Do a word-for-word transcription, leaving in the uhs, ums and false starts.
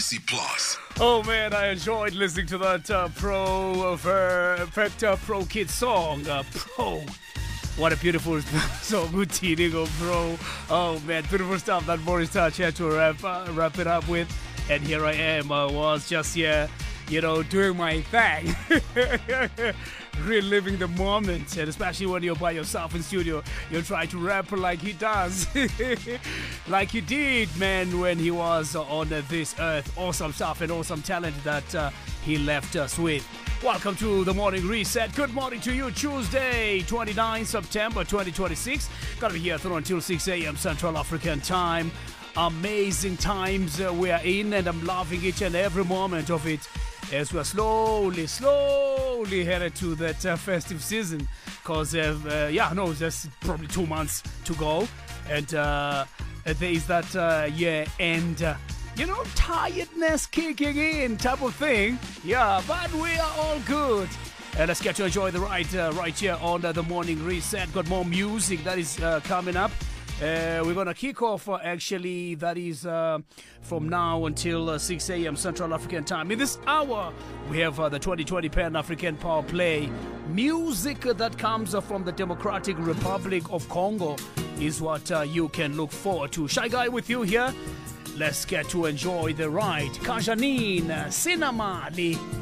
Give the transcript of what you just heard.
C Plus. Oh man, I enjoyed listening to that uh, Pro uh, Vector Pro Kids song. Uh, Pro. What a beautiful song, good Go Pro. Oh man, beautiful stuff that Boris Touch had to wrap, uh, wrap it up with. And here I am, I was just here, you know, doing my thing. Reliving the moment, and especially when you're by yourself in studio, you try to rap like he does. Like he did, man, when he was on this earth. Awesome stuff and awesome talent that uh, he left us with. Welcome to the Morning Reset. Good morning to you. Tuesday, twenty-ninth September twenty twenty-six. Gonna be here through until six a.m. Central African time. Amazing times uh, we are in, and I'm loving each and every moment of it as we're slowly, slowly headed to that uh, festive season. Because, uh, uh, yeah, no, there's probably two months to go. And uh, there is that uh, year end, uh, you know, tiredness kicking in type of thing. Yeah, but we are all good. And let's get to enjoy the ride uh, right here on uh, the Morning Reset. Got more music that is uh, coming up. Uh, we're going to kick off, uh, actually, that is uh, from now until uh, six a.m. Central African time. In this hour, we have uh, the twenty twenty Pan-African Power Play. Music that comes uh, from the Democratic Republic of Congo is what uh, you can look forward to. Shy Guy with you here. Let's get to enjoy the ride. Kajanine, Sinamali.